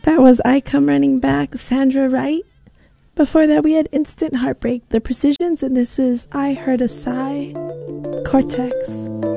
That was I Come Running Back, Sandra Wright. Before that, we had Instant Heartbreak, The Precisions, and this is I Heard a Sigh, Cortex.